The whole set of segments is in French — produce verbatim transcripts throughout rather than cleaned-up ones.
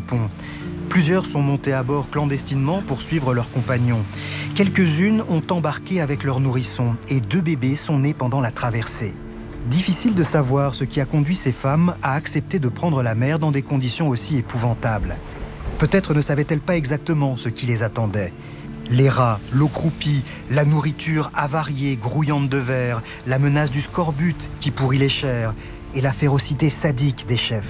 pont. Plusieurs sont montées à bord clandestinement pour suivre leurs compagnons. Quelques-unes ont embarqué avec leurs nourrissons et deux bébés sont nés pendant la traversée. Difficile de savoir ce qui a conduit ces femmes à accepter de prendre la mer dans des conditions aussi épouvantables. Peut-être ne savaient-elles pas exactement ce qui les attendait. Les rats, l'eau croupie, la nourriture avariée, grouillante de verre, la menace du scorbut qui pourrit les chairs et la férocité sadique des chefs.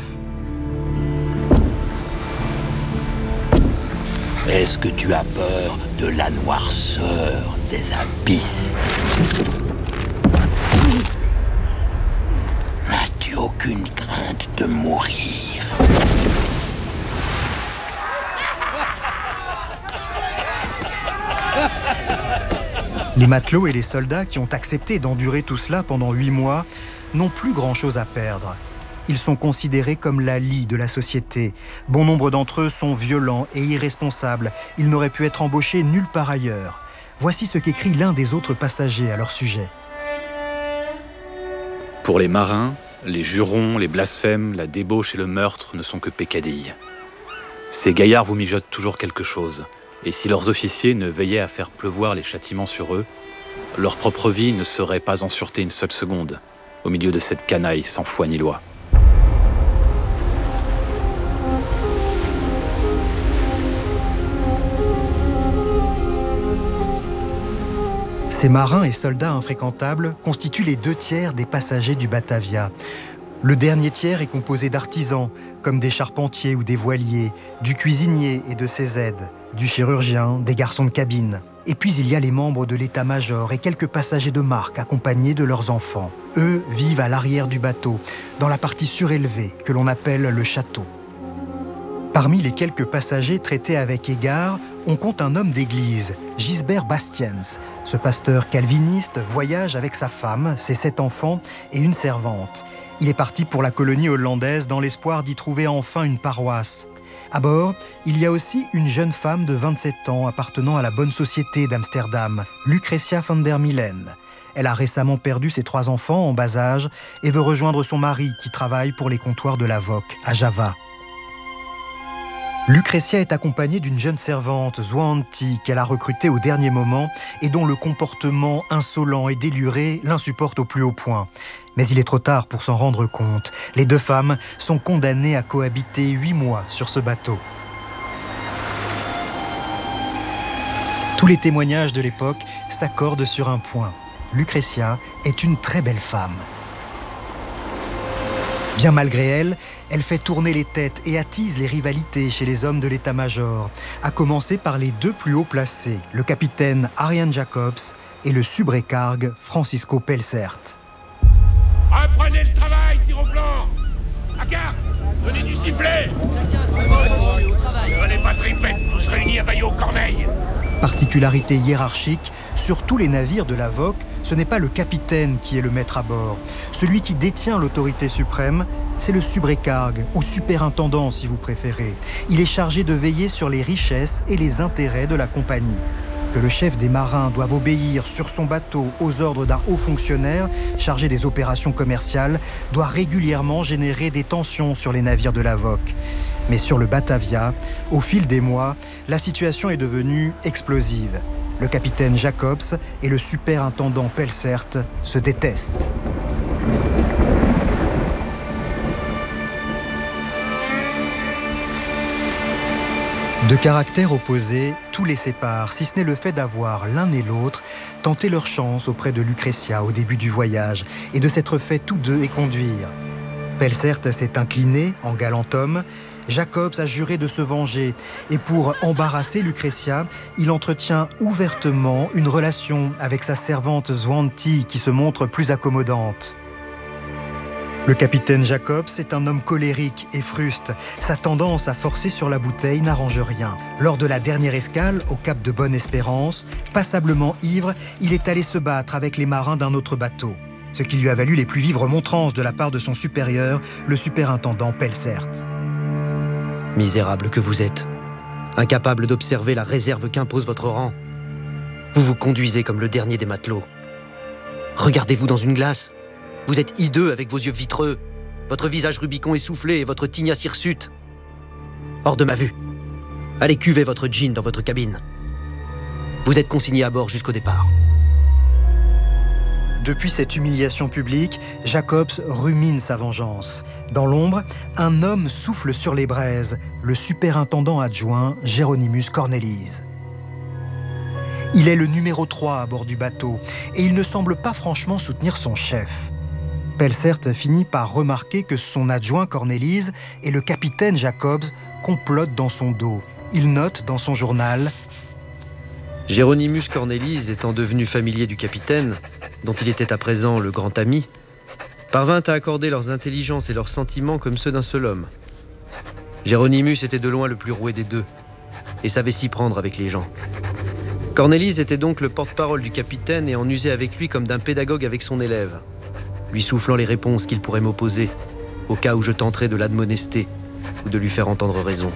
Est-ce que tu as peur de la noirceur des abysses? N'as-tu aucune crainte de mourir? Les matelots et les soldats qui ont accepté d'endurer tout cela pendant huit mois n'ont plus grand-chose à perdre. Ils sont considérés comme la lie de la société. Bon nombre d'entre eux sont violents et irresponsables. Ils n'auraient pu être embauchés nulle part ailleurs. Voici ce qu'écrit l'un des autres passagers à leur sujet. Pour les marins, les jurons, les blasphèmes, la débauche et le meurtre ne sont que peccadilles. Ces gaillards vous mijotent toujours quelque chose. Et si leurs officiers ne veillaient à faire pleuvoir les châtiments sur eux, leur propre vie ne serait pas en sûreté une seule seconde, au milieu de cette canaille sans foi ni loi. Ces marins et soldats infréquentables constituent les deux tiers des passagers du Batavia. Le dernier tiers est composé d'artisans, comme des charpentiers ou des voiliers, du cuisinier et de ses aides, du chirurgien, des garçons de cabine. Et puis il y a les membres de l'état-major et quelques passagers de marque accompagnés de leurs enfants. Eux vivent à l'arrière du bateau, dans la partie surélevée que l'on appelle le château. Parmi les quelques passagers traités avec égard, on compte un homme d'église, Gisbert Bastiens. Ce pasteur calviniste voyage avec sa femme, ses sept enfants et une servante. Il est parti pour la colonie hollandaise dans l'espoir d'y trouver enfin une paroisse. À bord, il y a aussi une jeune femme de vingt-sept ans appartenant à la bonne société d'Amsterdam, Lucretia van der Milen. Elle a récemment perdu ses trois enfants en bas âge et veut rejoindre son mari qui travaille pour les comptoirs de la Voc à Java. Lucretia est accompagnée d'une jeune servante, Zwanti, qu'elle a recrutée au dernier moment et dont le comportement insolent et déluré l'insupporte au plus haut point. Mais il est trop tard pour s'en rendre compte. Les deux femmes sont condamnées à cohabiter huit mois sur ce bateau. Tous les témoignages de l'époque s'accordent sur un point. Lucretia est une très belle femme. Bien malgré elle, elle fait tourner les têtes et attise les rivalités chez les hommes de l'état-major, à commencer par les deux plus hauts placés, le capitaine Arian Jacobs et le subrécargue Francisco Pelsaert. Reprenez le travail, tir au flanc! À carte! Venez du sifflet! Venez pas tripette, tous réunis à Baillot-Corneille! Particularité hiérarchique, sur tous les navires de la Voc, ce n'est pas le capitaine qui est le maître à bord. Celui qui détient l'autorité suprême, c'est le subrécargue, ou superintendant si vous préférez. Il est chargé de veiller sur les richesses et les intérêts de la compagnie. Que le chef des marins doive obéir sur son bateau aux ordres d'un haut fonctionnaire chargé des opérations commerciales doit régulièrement générer des tensions sur les navires de la Voc. Mais sur le Batavia, au fil des mois, la situation est devenue explosive. Le capitaine Jacobs et le superintendant Pelsaert se détestent. De caractères opposés, tout les sépare, si ce n'est le fait d'avoir, l'un et l'autre, tenté leur chance auprès de Lucretia au début du voyage et de s'être fait tous deux éconduire. Pelsaert s'est incliné en galant homme, Jacobs a juré de se venger et pour embarrasser Lucretia, il entretient ouvertement une relation avec sa servante Zwanti qui se montre plus accommodante. Le capitaine Jacobs est un homme colérique et fruste. Sa tendance à forcer sur la bouteille n'arrange rien. Lors de la dernière escale, au cap de Bonne-Espérance, passablement ivre, il est allé se battre avec les marins d'un autre bateau. Ce qui lui a valu les plus vives remontrances de la part de son supérieur, le superintendant Pelsaert. Misérable que vous êtes, incapable d'observer la réserve qu'impose votre rang. Vous vous conduisez comme le dernier des matelots. Regardez-vous dans une glace. Vous êtes hideux avec vos yeux vitreux, votre visage Rubicon essoufflé et votre tignasse hirsute. Hors de ma vue. Allez cuver votre gin dans votre cabine. Vous êtes consigné à bord jusqu'au départ. Depuis cette humiliation publique, Jacobs rumine sa vengeance. Dans l'ombre, un homme souffle sur les braises, le superintendant adjoint Géronymus Cornelis. Il est le numéro trois à bord du bateau et il ne semble pas franchement soutenir son chef. Pelcert finit par remarquer que son adjoint Cornelis et le capitaine Jacobs complotent dans son dos. Il note dans son journal « Géronymus Cornelis, étant devenu familier du capitaine, dont il était à présent le grand ami, parvint à accorder leurs intelligences et leurs sentiments comme ceux d'un seul homme. Géronymus était de loin le plus roué des deux et savait s'y prendre avec les gens. Cornelis était donc le porte-parole du capitaine et en usait avec lui comme d'un pédagogue avec son élève, lui soufflant les réponses qu'il pourrait m'opposer, au cas où je tenterais de l'admonester ou de lui faire entendre raison.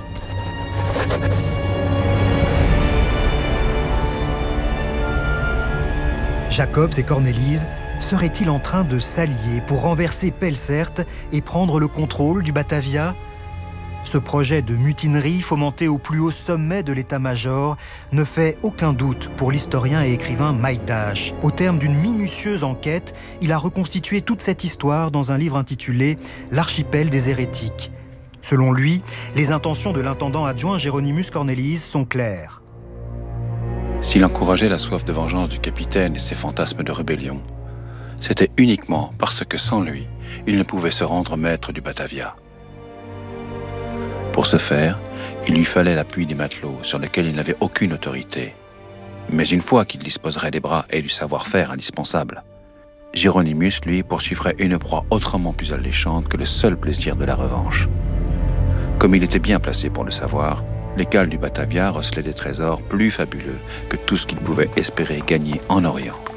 Jacobs et Cornelis seraient-ils en train de s'allier pour renverser Pelcert et prendre le contrôle du Batavia ? Ce projet de mutinerie fomenté au plus haut sommet de l'état-major ne fait aucun doute pour l'historien et écrivain Mike Dash. Au terme d'une minutieuse enquête, il a reconstitué toute cette histoire dans un livre intitulé « L'archipel des hérétiques ». Selon lui, les intentions de l'intendant adjoint Géronymus Cornelis sont claires. S'il encourageait la soif de vengeance du capitaine et ses fantasmes de rébellion, c'était uniquement parce que sans lui, il ne pouvait se rendre maître du Batavia. Pour ce faire, il lui fallait l'appui des matelots sur lesquels il n'avait aucune autorité. Mais une fois qu'il disposerait des bras et du savoir-faire indispensables, Géronymus, lui, poursuivrait une proie autrement plus alléchante que le seul plaisir de la revanche. Comme il était bien placé pour le savoir, les cales du Batavia recelaient des trésors plus fabuleux que tout ce qu'il pouvait espérer gagner en Orient.